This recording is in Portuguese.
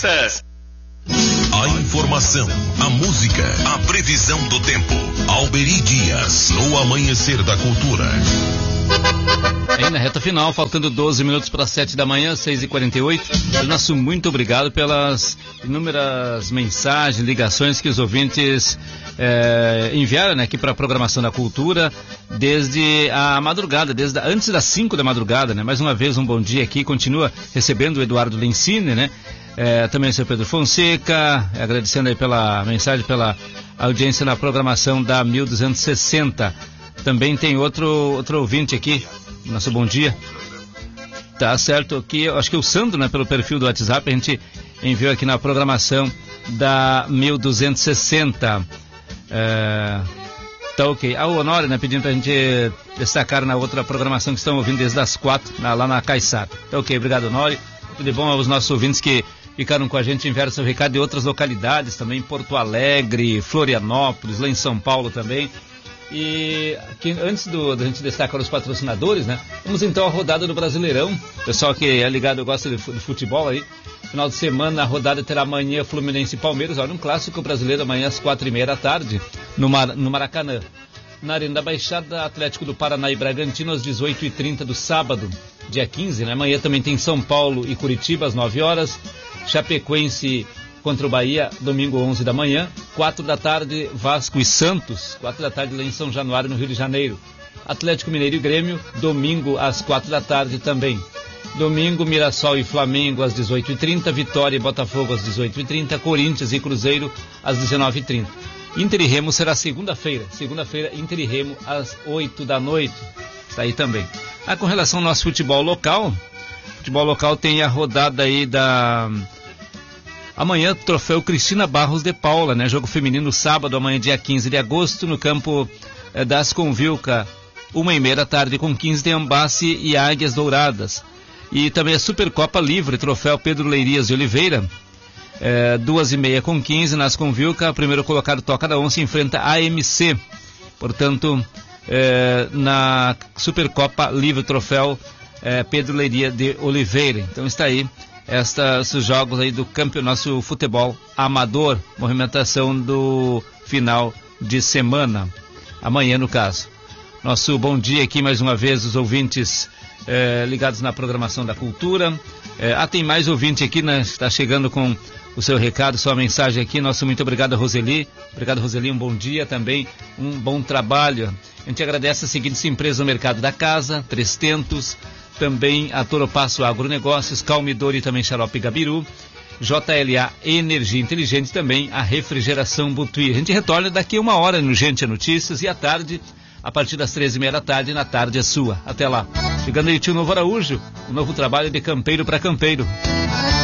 Sexta. A informação, a música, a previsão do tempo. Alberi Dias, no Amanhecer da Cultura. Aí na reta final, faltando 12 minutos para 7 da manhã, 6h48. Nosso muito obrigado pelas inúmeras mensagens, ligações que os ouvintes enviaram, né, aqui para a programação da cultura desde a madrugada, desde antes das 5 da madrugada, né? Mais uma vez um bom dia aqui, continua recebendo o Eduardo Lencini, né? Também o seu Pedro Fonseca, agradecendo aí pela mensagem, pela audiência na programação da 1260. Também tem outro ouvinte aqui, nosso bom dia. Tá certo, aqui, acho que o Sandro, né, pelo perfil do WhatsApp, a gente enviou aqui na programação da 1260. Tá ok. O Honório, né, pedindo pra gente destacar na outra programação que estão ouvindo desde as 4, lá na Caiçara. Tá ok, obrigado, Honório. Tudo de bom aos nossos ouvintes que ficaram com a gente, enviaram seu recado de outras localidades também, Porto Alegre, Florianópolis, lá em São Paulo também. E aqui, antes da gente destacar os patrocinadores, né? Vamos então à rodada do Brasileirão. Pessoal que é ligado, gosta de futebol aí. Final de semana, a rodada terá amanhã Fluminense e Palmeiras. Olha, um clássico brasileiro amanhã às 4h30 da tarde, no Maracanã. Na Arena da Baixada, Atlético do Paraná e Bragantino às 18h30 do sábado, dia 15, né? Amanhã também tem São Paulo e Curitiba às 9 horas. Chapecoense contra o Bahia, domingo 11 da manhã, 4 da tarde, Vasco e Santos, 4 da tarde lá em São Januário, no Rio de Janeiro. Atlético Mineiro e Grêmio, domingo às 4 da tarde também. Domingo, Mirassol e Flamengo às 18h30, Vitória e Botafogo às 18h30, Corinthians e Cruzeiro às 19h30. Inter e Remo será segunda-feira, Inter e Remo às 8 da noite, está aí também. Com relação ao nosso futebol local tem a rodada aí amanhã, troféu Cristina Barros de Paula, né? Jogo feminino sábado, amanhã dia 15 de agosto, no campo das Convilca, 1h30 da tarde, com 15 de Ambaci e Águias Douradas. E também a Supercopa Livre, troféu Pedro Leirias de Oliveira, 2h30 com 15 nas Convilca, primeiro colocado Toca da Onça enfrenta a AMC. Portanto, na Supercopa Livre, troféu Pedro Leiria de Oliveira. Então está aí esses jogos aí do nosso futebol amador, movimentação do final de semana, amanhã no caso. Nosso bom dia aqui mais uma vez, os ouvintes ligados na programação da cultura. Tem mais ouvinte aqui, né? Está chegando com o seu recado, sua mensagem aqui. Nosso muito obrigado a Roseli. Obrigado, Roseli, um bom dia também, um bom trabalho. A gente agradece a seguinte empresa no mercado da casa, Três Tentos, também a Toropasso Agronegócios, Calmidor e também Xarope Gabiru, JLA Energia Inteligente, também a Refrigeração Butuí. A gente retorna daqui 1 hora no Gente é Notícias e à tarde, a partir das 13h30 da tarde, na tarde é sua. Até lá. Chegando aí o tio Novo Araújo, um novo trabalho de campeiro para campeiro.